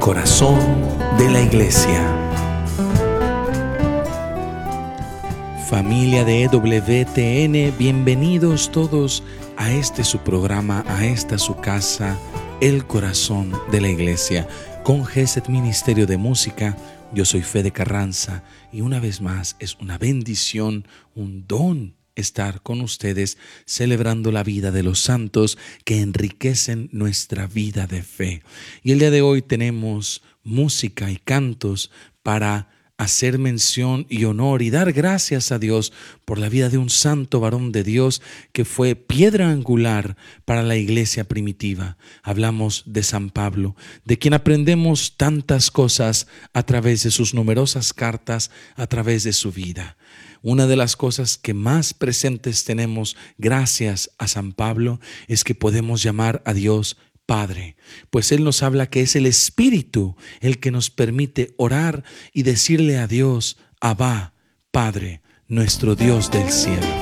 corazón de la iglesia. Familia de EWTN, bienvenidos todos a este su programa, a esta su casa, el corazón de la iglesia, con GESET Ministerio de Música. Yo soy Fede Carranza y una vez más es una bendición, un don estar con ustedes celebrando la vida de los santos que enriquecen nuestra vida de fe. Y el día de hoy tenemos música y cantos para hacer mención y honor y dar gracias a Dios por la vida de un santo varón de Dios que fue piedra angular para la iglesia primitiva. Hablamos de San Pablo, de quien aprendemos tantas cosas a través de sus numerosas cartas, a través de su vida. Una de las cosas que más presentes tenemos gracias a San Pablo es que podemos llamar a Dios Padre, pues Él nos habla que es el Espíritu el que nos permite orar y decirle a Dios, Abba, Padre, nuestro Dios del cielo.